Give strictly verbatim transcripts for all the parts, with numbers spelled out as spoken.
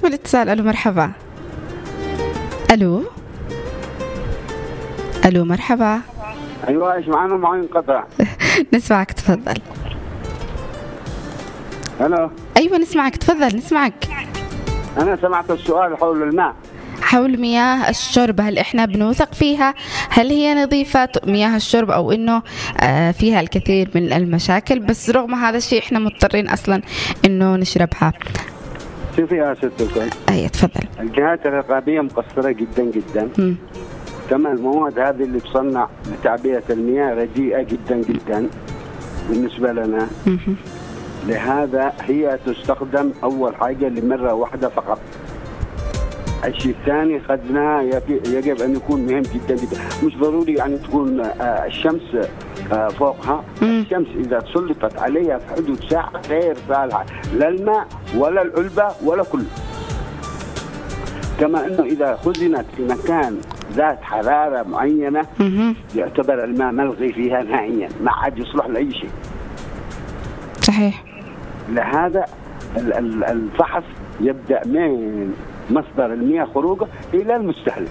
بالاتصال. ألو مرحبا. ألو ألو مرحبا. أيوة إيش معنا معين قطع. نسمعك تفضل. ألو. أيوة نسمعك تفضل نسمعك. أنا سمعت السؤال حول الماء، حول مياه الشرب، هل إحنا بنوثق فيها؟ هل هي نظيفة مياه الشرب أو إنه آه فيها الكثير من المشاكل، بس رغم هذا الشيء إحنا مضطرين أصلا إنه نشربها؟ شوفي يا ست الكل. أي تفضل. الجهات الرقابية مقصرة جدا جدا. م. كما المواد هذه اللي تصنع لتعبئة المياه رديئة جدا جدا بالنسبة لنا. م. لهذا هي تستخدم أول حاجة لمرة واحدة فقط. الشيء الثاني خدناه يجب أن يكون مهم جدا جدا، مش ضروري يعني تكون الشمس فوقها. الشمس إذا سلطت عليها في حدود ساعة غير صالحة لا الماء ولا العلبة ولا كله. كما أنه إذا خزنت في مكان ذات حرارة معينة يعتبر الماء ملغي فيها نهائيا، ما عاد يصلح لأي شيء. صحيح. لهذا الفحص يبدأ من مصدر المياه خروجه إلى المستهلك.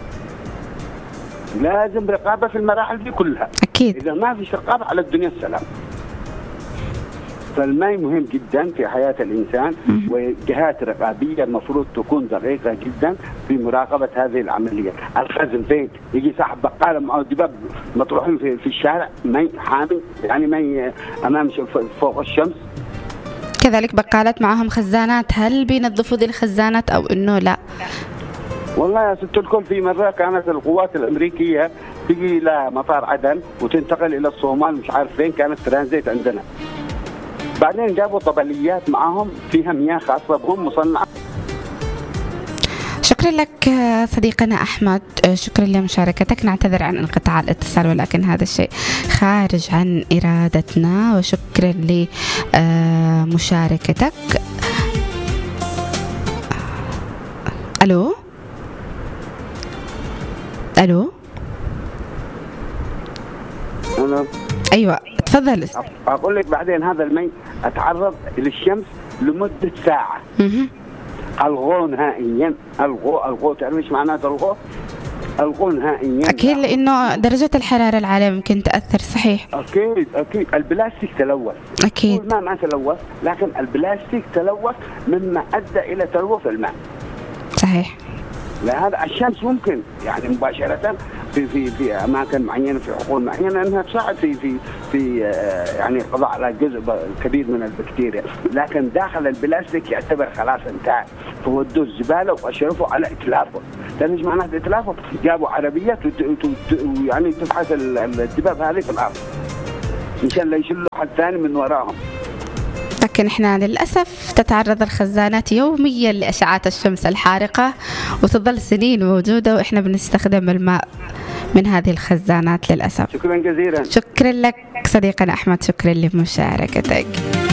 لازم رقابة في المراحل دي كلها. أكيد. إذا ما فيش رقابة على الدنيا السلام. فالماء مهم جدا في حياة الإنسان، وجهات رقابية المفروض تكون دقيقة جدا في مراقبة هذه العملية. الخزن فين؟ يجي صاحب بقالة مع دباب مطروحين في, في الشارع مي حامي، يعني مي أمام فوق الشمس. كذلك بقالات معهم خزانات، هل بينظفوا ذي الخزانات أو إنه لا؟ والله يا ست الكل في مرة كانت القوات الأمريكية تجي إلى مطار عدن وتنتقل إلى الصومال، مش عارف فين، كانت ترانزيت عندنا. بعدين جابوا طبليات معهم فيها مياه خاصة بهم مصنعة. شكرا لك صديقنا أحمد، شكرا لمشاركتك. نعتذر عن انقطاع الاتصال ولكن هذا الشيء خارج عن إرادتنا، وشكرا لمشاركتك. ألو ألو ألو. أيوة تفضل. أقول لك بعدين هذا المي أتعرض للشمس لمدة ساعة. ألغوه نهائيا. ألغوه ألغوه تعرف إيش معناته ألغوه؟ ألغوه نهائيا. أكيد لأنه درجة الحرارة العالية ممكن تأثر. صحيح. أكيد أكيد. البلاستيك تلوث. أكيد. ما ما تلوث، لكن البلاستيك تلوث مما أدى إلى تلوث الماء. صحيح. لهذا الشمس ممكن يعني مباشرة في في في أماكن معينة في حقول معينة أنها تساعد في في في يعني القضاء على جزء كبير من البكتيريا، لكن داخل البلاستيك يعتبر خلاص انتهى، فودوه الزبالة وأشرفوا على إتلافه. لأن إيش معناه إتلافه؟ جابوا عربيات ويعني تبحث الدباب هذه في الأرض مشان لا يشيلوا حد ثاني من وراهم. لكن احنا للأسف تتعرض الخزانات يوميا لأشعات الشمس الحارقة وتظل سنين موجودة وإحنا بنستخدم الماء من هذه الخزانات للأسف. شكرا جزيلا. شكرا لك صديقنا أحمد، شكرا لمشاركتك.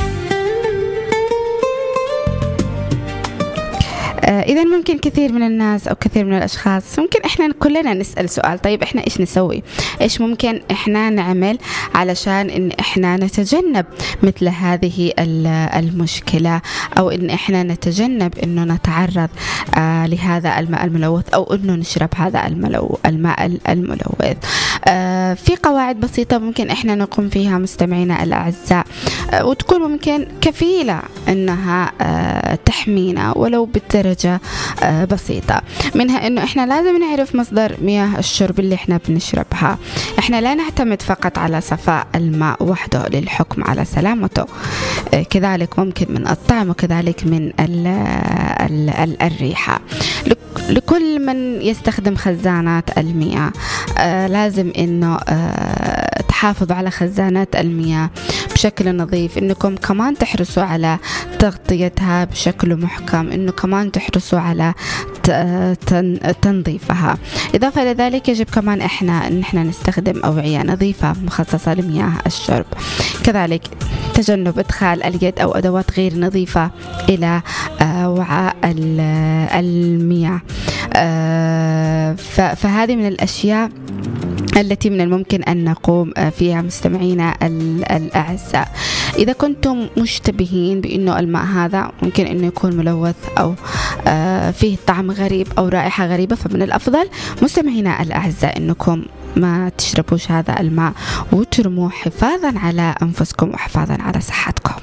إذا ممكن كثير من الناس أو كثير من الأشخاص ممكن إحنا كلنا نسأل سؤال، طيب إحنا إيش نسوي؟ إيش ممكن إحنا نعمل علشان إن إحنا نتجنب مثل هذه المشكلة، أو إن إحنا نتجنب إنه نتعرض آه لهذا الماء الملوث، أو إنه نشرب هذا الملو الماء الملوث. آه في قواعد بسيطة ممكن إحنا نقوم فيها مستمعينا الأعزاء، آه وتكون ممكن كفيلة إنها آه تحمينا ولو بالدرجة بسيطة. منها إنه إحنا لازم نعرف مصدر مياه الشرب اللي إحنا بنشربها. إحنا لا نعتمد فقط على صفاء الماء وحده للحكم على سلامته، كذلك ممكن من الطعم وكذلك من ال ال ال الريحة. لكل من يستخدم خزانات المياه آه لازم إنه آه تحافظوا على خزانات المياه بشكل نظيف، إنكم كمان تحرصوا على تغطيتها بشكل محكم، إنه كمان تحرصوا على تنظيفها. إضافة لذلك يجب كمان إحنا إن إحنا نستخدم أوعية نظيفة مخصصة لمياه الشرب، كذلك تجنب إدخال اليد أو أدوات غير نظيفة إلى وعاء المياه. فهذه من الأشياء التي من الممكن أن نقوم فيها مستمعينا الأعزاء. إذا كنتم مشتبهين بأنه الماء هذا ممكن أنه يكون ملوث أو فيه طعم غريب أو رائحة غريبة، فمن الأفضل مستمعينا الأعزاء أنكم ما تشربوش هذا الماء وترموه حفاظا على أنفسكم وحفاظا على صحتكم.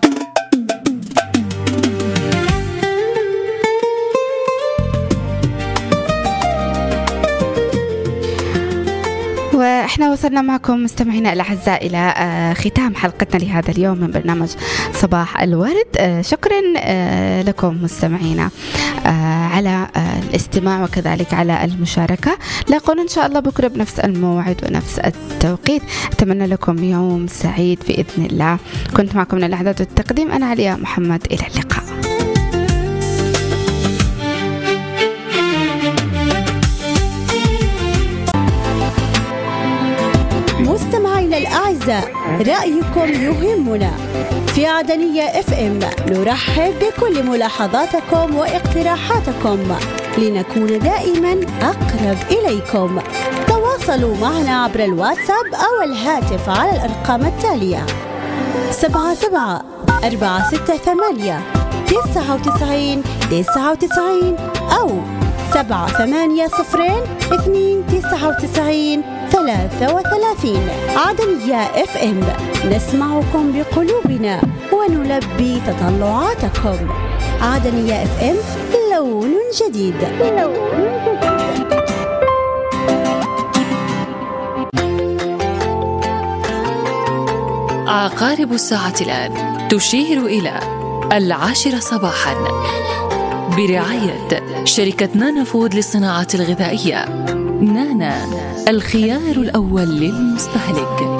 وإحنا وصلنا معكم مستمعينا الأعزاء إلى ختام حلقتنا لهذا اليوم من برنامج صباح الورد. شكرا لكم مستمعينا على الاستماع وكذلك على المشاركة. لاقونا إن شاء الله بكرة بنفس الموعد ونفس التوقيت. أتمنى لكم يوم سعيد بإذن الله. كنت معكم من الإعداد والتقديم أنا عليا محمد. إلى اللقاء. مستمعينا الأعزاء، رأيكم يهمنا. في عدنية اف ام نرحب بكل ملاحظاتكم واقتراحاتكم لنكون دائما أقرب إليكم. تواصلوا معنا عبر الواتساب أو الهاتف على الأرقام التالية: سبعة سبعة أربعة ستة ثمانية تسعة وتسعين تسعة وتسعين أو سبعة ثمانية صفرين اثنين تسعة وتسعين ثلاثة وثلاثين. عدنية اف ام، نسمعكم بقلوبنا ونلبي تطلعاتكم. عدنية اف ام، لون جديد. عقارب الساعة الآن تشير إلى العاشرة صباحا برعاية شركة نانا فود للصناعات الغذائية. نانا، الخيار الأول للمستهلك.